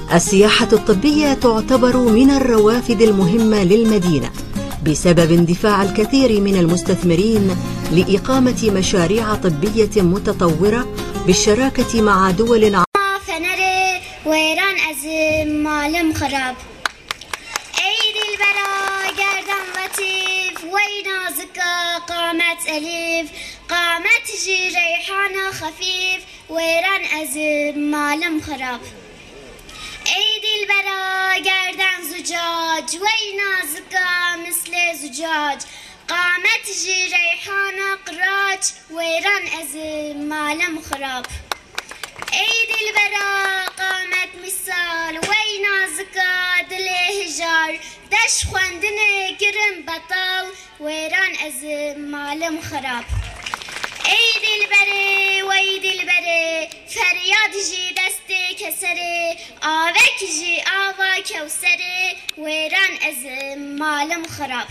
السياحة الطبية تعتبر من الروافد المهمة للمدينة بسبب اندفاع الكثير من المستثمرين لإقامة مشاريع طبية متطورة بالشراكة مع دول فنري ويران از مالم خراب ايدي البرا گردن لطيف وينا زكا قامت اليف قامت جي ريحانة خفيف ويران از مالم خراب ايدي البرا گردن زجاج وينا زكا مثل زجاج قامت جي ريحانة قراج ويران از مالم خراب ايدي البرا قامت مثال وينا زكا دلي هجار دش خواندني كرم بطل ويران از مالم خراب ايدي البري ويدي البري فرياد جي دستي كسري آوك جي آوا كوسري ويران از مالم خراب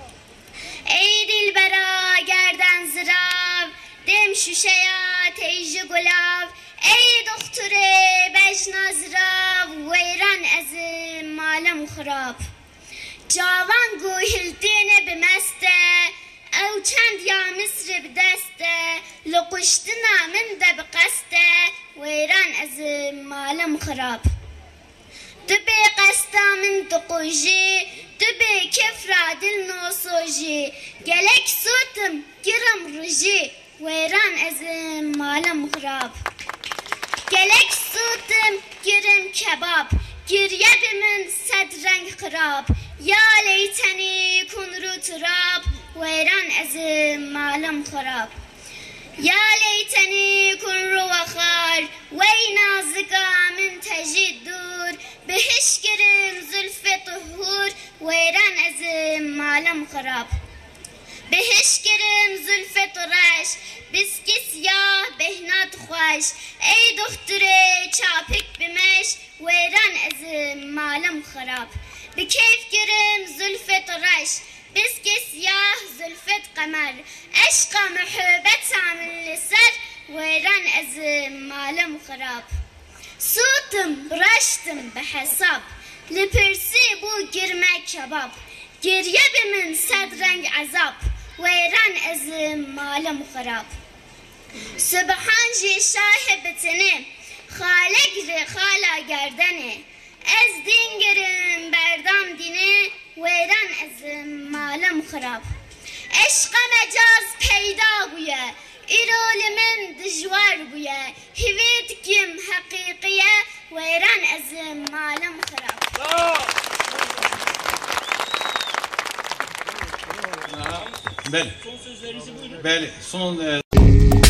ايدي البرا گردن زراف دم شوشيا تيجي گلاف ای دختره بجنا زراف ویران از مالم خراب جوان گوهلتین بمسته او چند یا مصر بدسته لقشتنا من ده بقسته ویران از مالم خراب دبی قستا من دقوجی دبی کفرا دل نوسوجی گلک سوتم گرم رجی ویران از مالم خراب گلک سوتم گرم کباب گریه من صد رنگ خراب یا لیتنی کن رو تراب ویران از مالم خراب یا لیتنی کن رو وخار وی نازگا من تجید دور بهش گرم زلف طهور ویران از مالم خراب بهش گرم زلف طرش بسکی سیاه بهنات خوش ای دختره چاپک بمش ویران از مالم خراب بکیف گرم زلف طرش بسکی سیاه زلفت قمر عشق محبت عامل لسر ویران از مالم خراب صوتم رشتم بحساب لپرسی بو گرمه کباب گریه به من صد رنگ عذاب ویران از مالم خراب سبحان جی شاه بتنه خالق ر خالا گردنه از دین گرم بردام دینه ویران از مالم خراب عشق مجاز پیدا بویه ایرول من دجوار بویه هویت کم حقیقیه ویران از مالم خراب بله. بله. Son